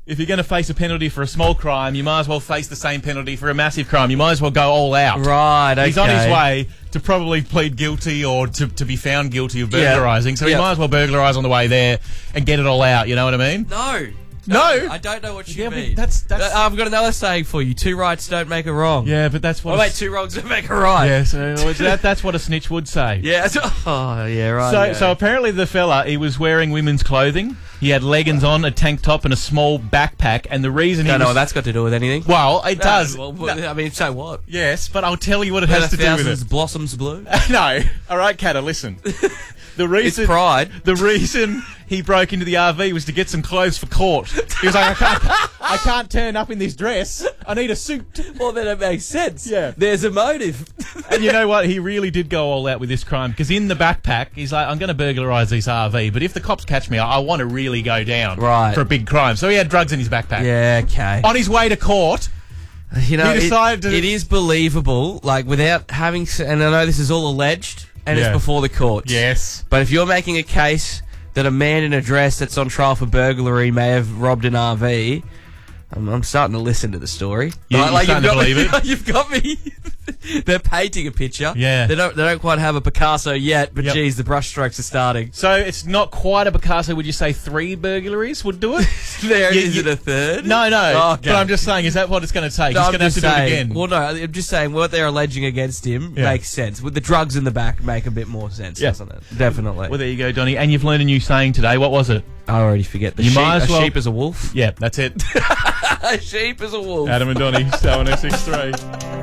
if you're going to face a penalty for a small crime, you might as well face the same penalty for a massive crime. You might as well go all out. Right, okay. He's on his way to probably plead guilty or to be found guilty of burglarising, so he might as well burglarise on the way there and get it all out, you know what I mean? No, I don't know what you mean. That's I've got another saying for you. 2 rights don't make a wrong. Yeah, but that's what... Oh, wait, 2 wrongs don't make a right. Yeah, so that's what a snitch would say. Yeah. Oh, yeah, right. So apparently the fella, he was wearing women's clothing. He had leggings on, a tank top, and a small backpack. And the reason Don't know what that's got to do with anything. Well, it does. Well, I mean, so what? Yes, but I'll tell you what it has to do with it. Blossoms blue? No. All right, Katta, listen. It's pride. The reason he broke into the RV was to get some clothes for court. He was like, I can't turn up in this dress. I need a suit. Well, then it makes sense. Yeah. There's a motive. And you know what? He really did go all out with this crime, because in the backpack, he's like, I'm going to burglarise this RV, but if the cops catch me, I want to really go down for a big crime. So he had drugs in his backpack. Yeah, okay. On his way to court... You know, he decided it is believable, like, without having... And I know this is all alleged, and it's before the courts. Yes. But if you're making a case that a man in a dress that's on trial for burglary may have robbed an RV, I'm starting to listen to the story. You're starting to believe it? You've got me. They're painting a picture. Yeah. They don't quite have a Picasso yet, but geez, the brushstrokes are starting. So it's not quite a Picasso. Would you say 3 burglaries would do it? Is it a third? No. Oh, okay. But I'm just saying, is that what it's going to take? No, He's going to have to do it again. Well, no, I'm just saying what they're alleging against him makes sense. With the drugs in the back, make a bit more sense, doesn't it? Definitely. Well, there you go, Donnie. And you've learned a new saying today. What was it? I already forget. A sheep is a wolf. Yeah, that's it. A sheep is a wolf. Adam and Donnie, Star 106.3.